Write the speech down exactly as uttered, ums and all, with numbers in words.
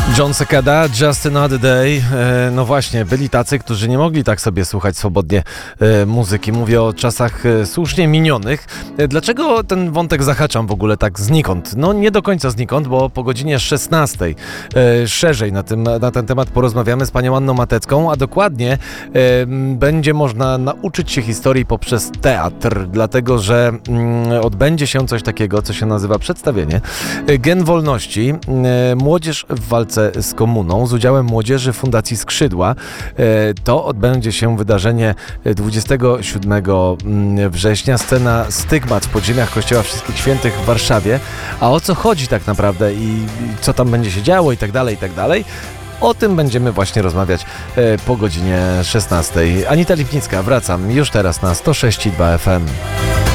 John Cicada, Just Another Day. No właśnie, byli tacy, którzy nie mogli tak sobie słuchać swobodnie muzyki. Mówię o czasach słusznie minionych. Dlaczego ten wątek zahaczam w ogóle tak znikąd? No nie do końca znikąd, bo po godzinie szesnastej szerzej na, tym, na ten temat porozmawiamy z panią Anną Matecką, a dokładnie będzie można nauczyć się historii poprzez teatr, dlatego że odbędzie się coś takiego, co się nazywa przedstawienie Gen Wolności. Młodzież w walce z komuną z udziałem młodzieży Fundacji Skrzydła. To odbędzie się wydarzenie dwudziestego siódmego września. Scena Stygmat w podziemiach Kościoła Wszystkich Świętych w Warszawie. A o co chodzi tak naprawdę i co tam będzie się działo i tak dalej, i tak dalej. O tym będziemy właśnie rozmawiać po godzinie szesnastej. Anita Lipnicka, wracam już teraz na sto sześć i dwa F M.